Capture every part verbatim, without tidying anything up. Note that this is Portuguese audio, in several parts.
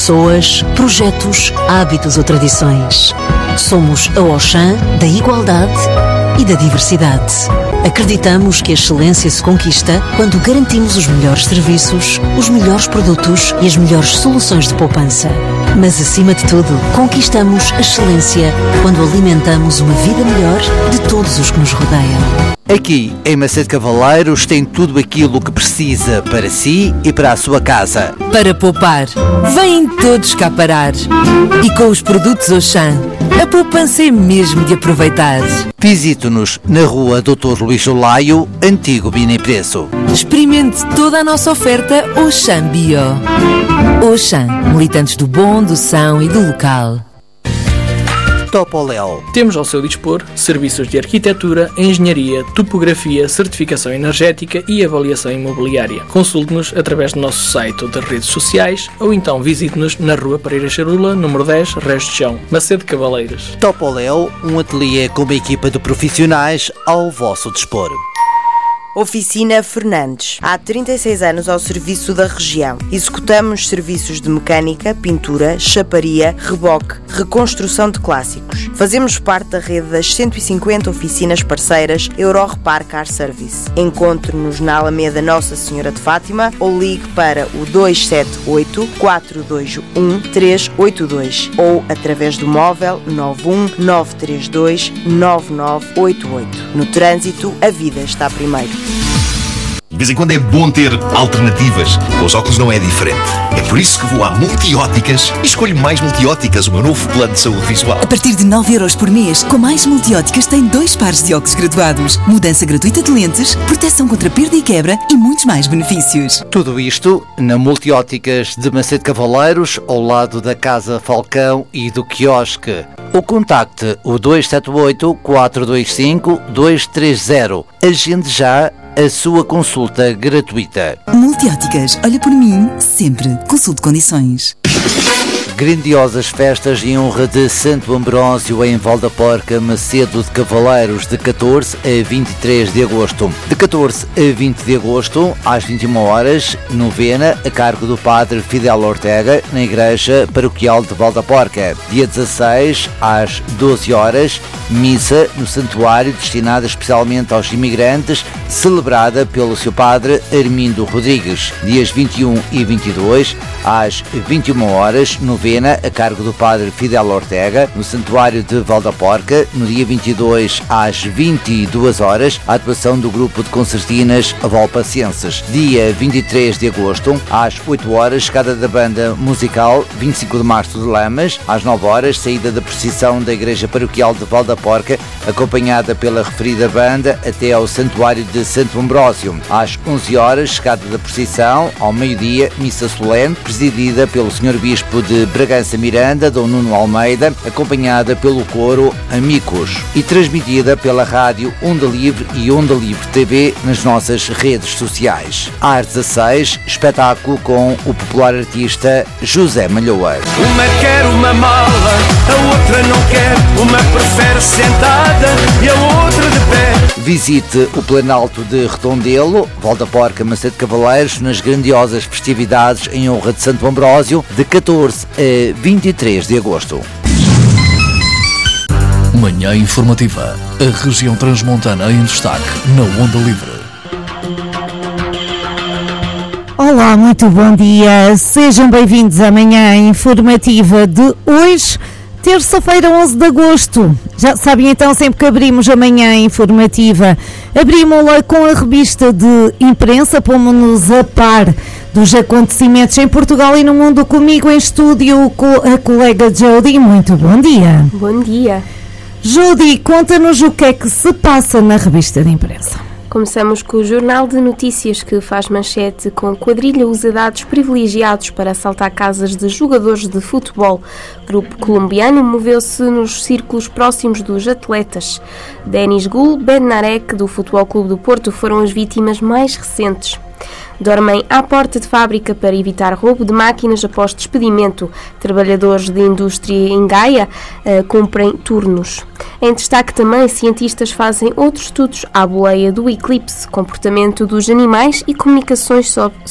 Pessoas, projetos, hábitos ou tradições. Somos a Auchan da igualdade e da diversidade. Acreditamos que a excelência se conquista quando garantimos os melhores serviços, os melhores produtos e as melhores soluções de poupança. Mas, acima de tudo, conquistamos a excelência quando alimentamos uma vida melhor de todos os que nos rodeiam. Aqui, em Macedo Cavaleiros, tem tudo aquilo que precisa para si e para a sua casa. Para poupar, vêm todos cá parar. E com os produtos Auchan, a poupança é mesmo de aproveitar. Visite-nos na rua doutor Luís Olaio, antigo Bini Preço. Experimente toda a nossa oferta Auchan Bio. Auchan, militantes do bom, do são e do local. Topoléu. Temos ao seu dispor serviços de arquitetura, engenharia, topografia, certificação energética e avaliação imobiliária. Consulte-nos através do nosso site ou das redes sociais ou então visite-nos na rua Pereira Charula, número dez, Resto de Chão, Macedo Cavaleiros. Topoléu, um ateliê com uma equipa de profissionais ao vosso dispor. Oficina Fernandes. Há trinta e seis anos ao serviço da região. Executamos serviços de mecânica, pintura, chaparia, reboque, reconstrução de clássicos. Fazemos parte da rede das cento e cinquenta oficinas parceiras Euro Repar Car Service. Encontre-nos na Alameda Nossa Senhora de Fátima ou ligue para o dois sete oito, quatro dois um, três oito dois ou através do móvel nove um nove três dois nove nove oito oito. No trânsito, a vida está primeiro. De vez em quando é bom ter alternativas. Com os óculos não é diferente. É por isso que vou à Multióticas e escolho Mais Multióticas, o meu novo plano de saúde visual. A partir de nove euros por mês, com Mais Multióticas tem dois pares de óculos graduados, mudança gratuita de lentes, proteção contra perda e quebra e muitos mais benefícios. Tudo isto na Multióticas de Macedo Cavaleiros, ao lado da Casa Falcão e do quiosque. Ou contacte o dois sete oito, quatro dois cinco, dois três zero. Agende já a sua consulta gratuita. Multióticas, olha por mim, sempre. Consulte condições. Grandiosas festas em honra de Santo Ambrósio em Valdaporca, Macedo de Cavaleiros, de catorze a vinte e três de agosto. De catorze a vinte de agosto, às vinte e uma horas, novena a cargo do Padre Fidel Ortega, na Igreja Paroquial de Valdaporca. Dia dezasseis, às doze horas, missa no santuário destinada especialmente aos imigrantes, celebrada pelo seu Padre Armindo Rodrigues. Dias vinte e um e vinte e dois, às vinte e uma horas, novena a cargo do Padre Fidel Ortega, no Santuário de Valdaporca. No dia vinte e dois, às vinte e duas horas, a atuação do grupo de concertinas Valpacenses. Dia vinte e três de agosto, às oito horas, chegada da banda musical vinte e cinco de março de Lamas. Às nove horas, saída da procissão da Igreja Paroquial de Valdaporca, acompanhada pela referida banda até ao Santuário de Santo Ambrósio. Às onze horas, chegada da procissão. Ao meio-dia, missa solene, presidida pelo senhor Bispo de Bragança Miranda, Dom Nuno Almeida, acompanhada pelo coro Amigos e transmitida pela rádio Onda Livre e Onda Livre T V nas nossas redes sociais. Às dezasseis, espetáculo com o popular artista José Malhoa. Uma quer uma mala, a outra não quer, uma prefere sentada e a outra de pé. Visite o Planalto de Redondelo, Valdaporca, Macedo Cavaleiros, nas grandiosas festividades em honra de Santo Ambrósio, de catorze a vinte e três de agosto. Manhã informativa. A região transmontana em destaque na Onda Livre. Olá, muito bom dia. Sejam bem-vindos à manhã informativa de hoje, terça-feira, onze de agosto. Já sabem então, sempre que abrimos a manhã informativa, abrimos-la com a revista de imprensa, pomos-nos a par dos acontecimentos em Portugal e no mundo. Comigo em estúdio com a colega Jody. Muito bom dia. Bom dia. Jody, conta-nos o que é que se passa na revista de imprensa. Começamos com o Jornal de Notícias, que faz manchete com quadrilha usa dados privilegiados para assaltar casas de jogadores de futebol. Grupo colombiano moveu-se nos círculos próximos dos atletas. Denis Gul, Bednarek, do Futebol Clube do Porto, foram as vítimas mais recentes. Dormem à porta de fábrica para evitar roubo de máquinas após despedimento. Trabalhadores de indústria em Gaia uh, cumprem turnos. Em destaque também, cientistas fazem outros estudos à boleia do eclipse, comportamento dos animais e comunicações sob, sob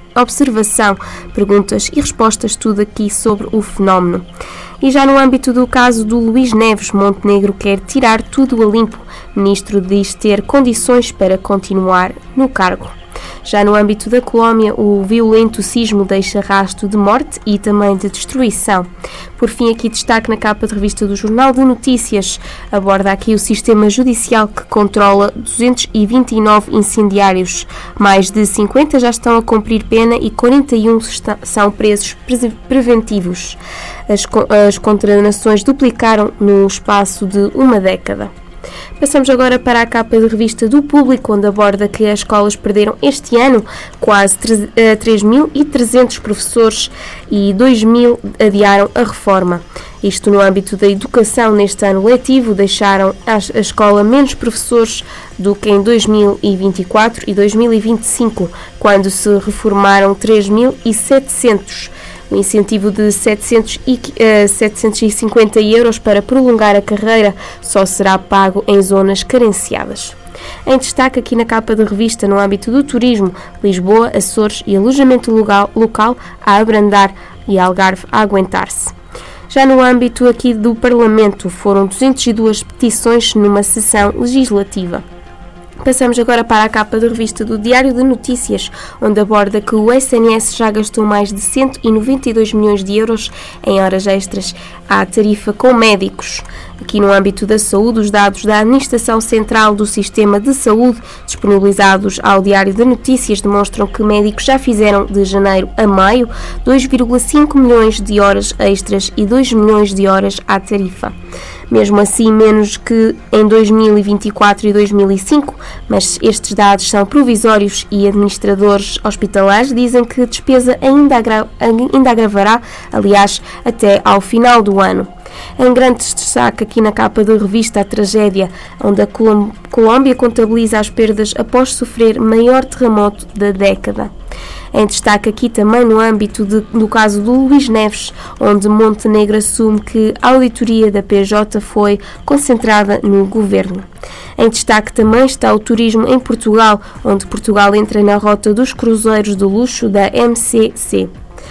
observação, perguntas e respostas, tudo aqui sobre o fenómeno. E já no âmbito do caso do Luís Neves, Montenegro quer tirar tudo a limpo. O ministro diz ter condições para continuar no cargo. Já no âmbito da Colômbia, o violento sismo deixa rastro de morte e também de destruição. Por fim, aqui destaque na capa de revista do Jornal de Notícias, aborda aqui o sistema judicial que controla duzentos e vinte e nove incendiários. Mais de cinquenta já estão a cumprir pena e quarenta e um são presos preventivos. As, as condenações duplicaram no espaço de uma década. Passamos agora para a capa de revista do Público, onde aborda que as escolas perderam este ano quase três mil e trezentos professores e dois mil adiaram a reforma. Isto no âmbito da educação. Neste ano letivo deixaram a escola menos professores do que em dois mil e vinte e quatro e dois mil e vinte e cinco, quando se reformaram três mil e setecentos. O incentivo de setecentos e cinquenta euros para prolongar a carreira só será pago em zonas carenciadas. Em destaque aqui na capa da revista, no âmbito do turismo, Lisboa, Açores e alojamento local a abrandar e Algarve a aguentar-se. Já no âmbito aqui do Parlamento, foram duzentas e duas petições numa sessão legislativa. Passamos agora para a capa da revista do Diário de Notícias, onde aborda que o S N S já gastou mais de cento e noventa e dois milhões de euros em horas extras à tarifa com médicos. Aqui no âmbito da saúde, os dados da Administração Central do Sistema de Saúde, disponibilizados ao Diário de Notícias, demonstram que médicos já fizeram de janeiro a maio dois vírgula cinco milhões de horas extras e dois milhões de horas à tarifa. Mesmo assim, menos que em dois mil e vinte e quatro e dois mil e cinco, mas estes dados são provisórios e administradores hospitalares dizem que a despesa ainda, agra- ainda agravará, aliás, até ao final do ano. Em grande destaque aqui na capa da revista a tragédia, onde a Colom- Colômbia contabiliza as perdas após sofrer maior terremoto da década. Em destaque aqui também no âmbito de, do caso do Luís Neves, onde Montenegro assume que a auditoria da P J foi concentrada no governo. Em destaque também está o turismo em Portugal, onde Portugal entra na rota dos cruzeiros de luxo da M C C.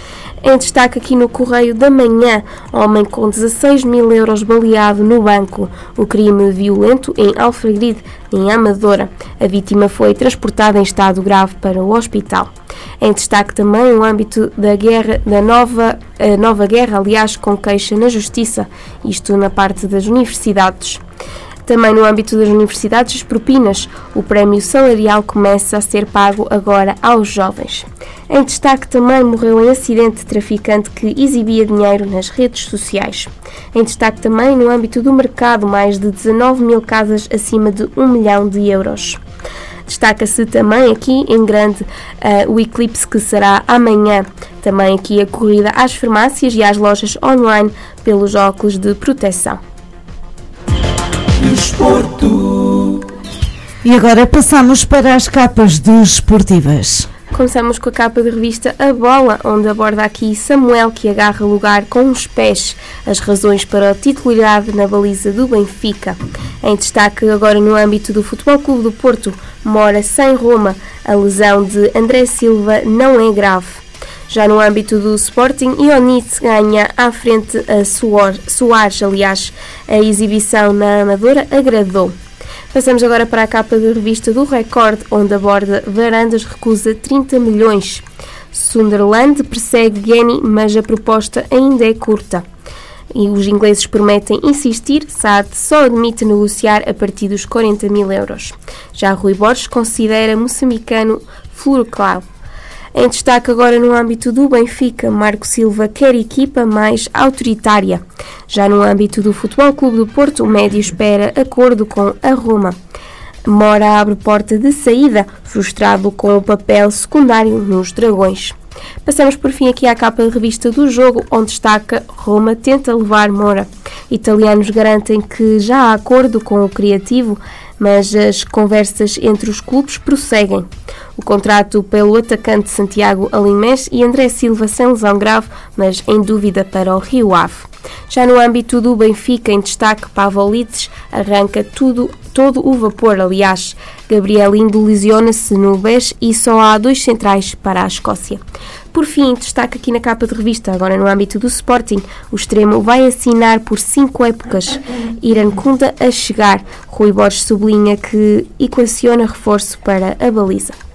Em destaque aqui no Correio da Manhã, homem com dezasseis mil euros baleado no banco. O crime violento em Alfragide, em Amadora. A vítima foi transportada em estado grave para o hospital. Em destaque também o âmbito da guerra, da nova, a nova guerra, aliás, com queixa na Justiça, isto na parte das universidades. Também no âmbito das universidades, as propinas, o prémio salarial começa a ser pago agora aos jovens. Em destaque também morreu em acidente traficante que exibia dinheiro nas redes sociais. Em destaque também no âmbito do mercado, mais de dezanove mil casas acima de um milhão de euros. Destaca-se também aqui em grande uh, o eclipse que será amanhã. Também aqui a corrida às farmácias e às lojas online pelos óculos de proteção. Desporto. E agora passamos para as capas desportivas. Começamos com a capa de revista A Bola, onde aborda aqui Samuel, que agarra lugar com os pés, as razões para a titularidade na baliza do Benfica. Em destaque agora no âmbito do Futebol Clube do Porto, Mora sem Roma, a lesão de André Silva não é grave. Já no âmbito do Sporting, Ionite ganha à frente a Soares, aliás, a exibição na Amadora agradou. Passamos agora para a capa da revista do Record, onde aborda Varandas recusa trinta milhões. Sunderland persegue Guéni, mas a proposta ainda é curta. E os ingleses prometem insistir, Saad só admite negociar a partir dos quarenta mil euros. Já Rui Borges considera moçambicano Furclau. Em destaque agora no âmbito do Benfica, Marco Silva quer equipa mais autoritária. Já no âmbito do Futebol Clube do Porto, o médio espera acordo com a Roma. Mora abre porta de saída, frustrado com o papel secundário nos Dragões. Passamos por fim aqui à capa de revista do jogo, onde destaca Roma tenta levar Mora. Italianos garantem que já há acordo com o criativo, mas as conversas entre os clubes prosseguem. O contrato pelo atacante Santiago Alimés e André Silva sem lesão grave, mas em dúvida para o Rio Ave. Já no âmbito do Benfica, em destaque, Pavolites arranca tudo, todo o vapor, aliás. Gabriel Indo lesiona-se no B E S e só há dois centrais para a Escócia. Por fim, destaque aqui na capa de revista, agora no âmbito do Sporting, o extremo vai assinar por cinco épocas. Irankunda a chegar. Rui Borges sublinha que equaciona reforço para a baliza.